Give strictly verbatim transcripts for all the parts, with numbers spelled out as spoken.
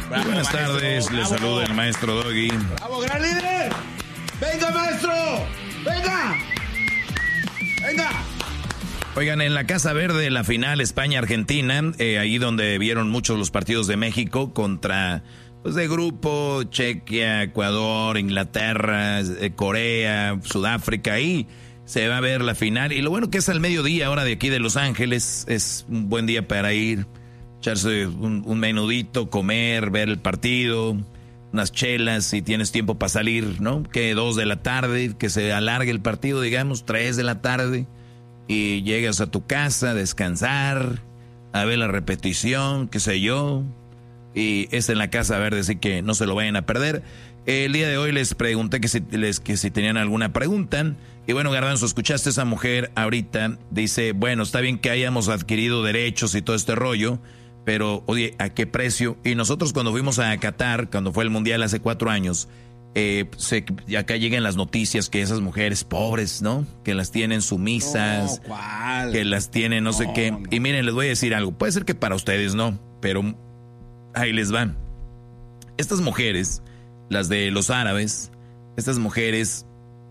Bravo, Buenas maestro, tardes, les bravo. saluda el maestro Doggy. ¡Bravo, gran líder! ¡Venga, maestro! ¡Venga! ¡Venga! Oigan, en la Casa Verde, la final España-Argentina, eh, ahí donde vieron muchos los partidos de México contra, pues de grupo, Chequia, Ecuador, Inglaterra, eh, Corea, Sudáfrica, ahí se va a ver la final. Y lo bueno que es al mediodía, ahora de aquí de Los Ángeles, es un buen día para ir, echarse un, un menudito, comer, ver el partido, unas chelas, si tienes tiempo para salir, ¿no? Que dos de la tarde, que se alargue el partido, digamos, tres de la tarde. Y llegas a tu casa a descansar, a ver la repetición, qué sé yo. Y es en la Casa Verde, así que no se lo vayan a perder. El día de hoy les pregunté que si, les, que si tenían alguna pregunta. Y bueno, Garbanzo, escuchaste a esa mujer ahorita. Dice, bueno, está bien que hayamos adquirido derechos y todo este rollo, pero oye, ¿a qué precio? Y nosotros cuando fuimos a Qatar, cuando fue el Mundial hace cuatro años... Eh, se, acá llegan las noticias que esas mujeres pobres, ¿no? Que las tienen sumisas, No, ¿cuál? que las tienen no, no sé qué. No. Y miren, les voy a decir algo. Puede ser que para ustedes no, pero ahí les van. Estas mujeres, las de los árabes, estas mujeres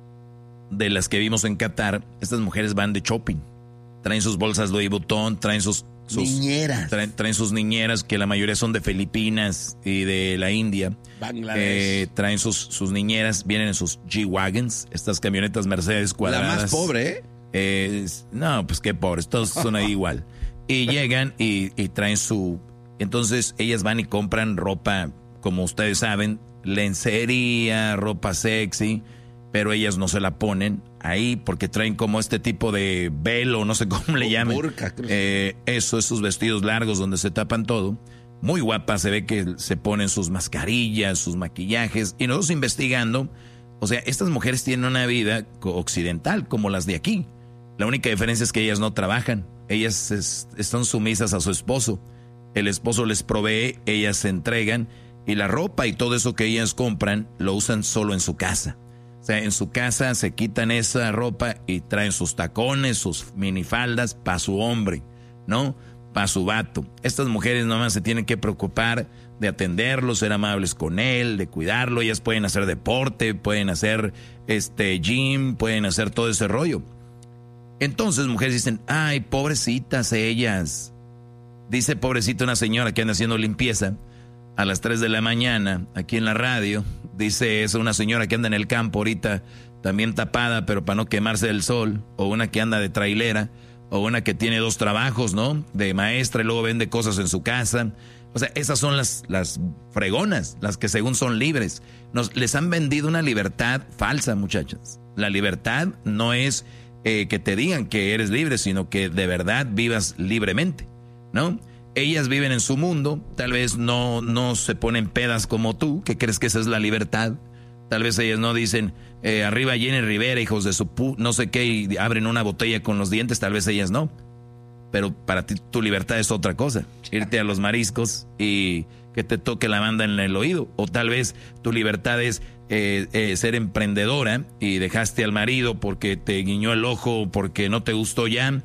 de las que vimos en Qatar, estas mujeres van de shopping. Traen sus bolsas Louis Vuitton, traen sus... sus niñeras. Traen, traen sus niñeras, que la mayoría son de Filipinas y de la India. Bangladesh. Eh, traen sus, sus niñeras, vienen en sus G-Wagons, estas camionetas Mercedes cuadradas. La más pobre, ¿eh? Eh, no, pues qué pobres, todos son ahí igual. Y llegan y, y traen su... Entonces ellas van y compran ropa, como ustedes saben, lencería, ropa sexy, pero ellas no se la ponen ahí porque traen como este tipo de velo, no sé cómo le llaman. Burka, eh, eso, esos vestidos largos donde se tapan todo. Muy guapa, se ve que se ponen sus mascarillas, sus maquillajes. Y nosotros investigando, o sea, estas mujeres tienen una vida occidental como las de aquí. La única diferencia es que ellas no trabajan. Ellas es, están sumisas a su esposo. El esposo les provee, ellas se entregan. Y la ropa y todo eso que ellas compran lo usan solo en su casa. O sea, en su casa se quitan esa ropa y traen sus tacones, sus minifaldas para su hombre, ¿no? Para su vato. Estas mujeres nomás se tienen que preocupar de atenderlo, ser amables con él, de cuidarlo. Ellas pueden hacer deporte, pueden hacer este gym, pueden hacer todo ese rollo. Entonces mujeres dicen, ay, pobrecitas ellas. Dice pobrecita una señora que anda haciendo limpieza a las tres de la mañana aquí en la radio. Dice eso una señora que anda en el campo ahorita también tapada, pero para no quemarse del sol. O una que anda de trailera. O una que tiene dos trabajos, ¿no? De maestra y luego vende cosas en su casa. O sea, esas son las, las fregonas, las que según son libres. Nos, les han vendido una libertad falsa, muchachas. La libertad no es eh, que te digan que eres libre, sino que de verdad vivas libremente, ¿no? Ellas viven en su mundo, tal vez no, no se ponen pedas como tú, que crees que esa es la libertad. Tal vez ellas no dicen, eh, arriba Jenny Rivera, hijos de su pu... no sé qué, y abren una botella con los dientes, tal vez ellas no. Pero para ti tu libertad es otra cosa, irte a los mariscos y que te toque la banda en el oído. O tal vez tu libertad es eh, eh, ser emprendedora y dejaste al marido porque te guiñó el ojo, porque no te gustó ya.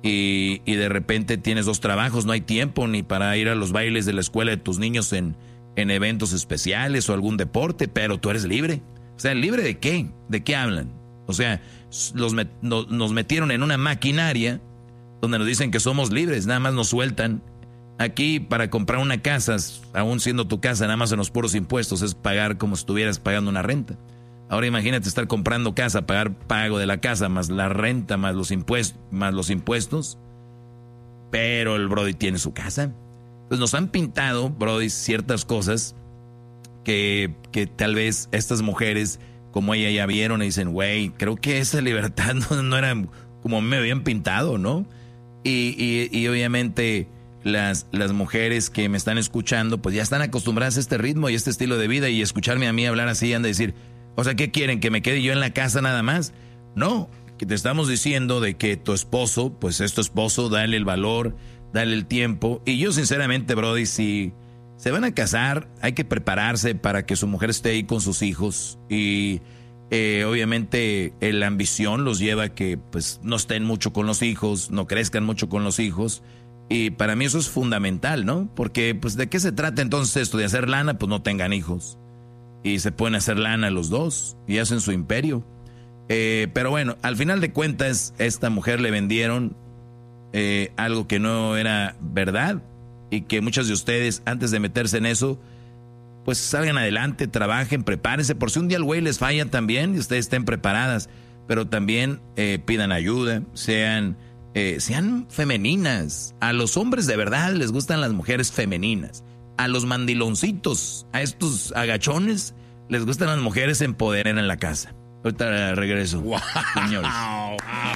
Y, y de repente tienes dos trabajos, no hay tiempo ni para ir a los bailes de la escuela de tus niños en, en eventos especiales o algún deporte, pero tú eres libre. O sea, ¿libre de qué? ¿De qué hablan? O sea, los met, no, nos metieron en una maquinaria donde nos dicen que somos libres, nada más nos sueltan. Aquí para comprar una casa, aún siendo tu casa, nada más en los puros impuestos, es pagar como si estuvieras pagando una renta. Ahora imagínate estar comprando casa, pagar pago de la casa, más la renta, más los impuestos, más los impuestos. Pero el Brody tiene su casa. Pues nos han pintado, Brody, ciertas cosas que, que tal vez estas mujeres, como ella, ya vieron y dicen, güey, creo que esa libertad no, no era como me habían pintado, ¿no? Y, y, y obviamente las, las mujeres que me están escuchando, pues ya están acostumbradas a este ritmo y este estilo de vida, y escucharme a mí hablar así han de decir, o sea, ¿qué quieren? ¿Que me quede yo en la casa nada más? No, que te estamos diciendo de que tu esposo, pues es tu esposo, dale el valor, dale el tiempo. Y yo sinceramente, Brody, si se van a casar, hay que prepararse para que su mujer esté ahí con sus hijos. Y eh, obviamente eh, la ambición los lleva a que pues no estén mucho con los hijos, no crezcan mucho con los hijos. Y para mí eso es fundamental, ¿no? Porque, pues, ¿de qué se trata entonces esto? De hacer lana, pues no tengan hijos. Y se pueden hacer lana los dos y hacen su imperio. Eh, pero bueno, al final de cuentas, a esta mujer le vendieron eh, algo que no era verdad. Y que muchos de ustedes, antes de meterse en eso, pues salgan adelante, trabajen, prepárense. Por si un día el güey les falla también y ustedes estén preparadas. Pero también eh, pidan ayuda, sean... Eh, sean femeninas. A los hombres de verdad les gustan las mujeres femeninas. A los mandiloncitos, a estos agachones, les gustan las mujeres empoderadas en la casa. Ahorita regreso, wow. señores. Wow.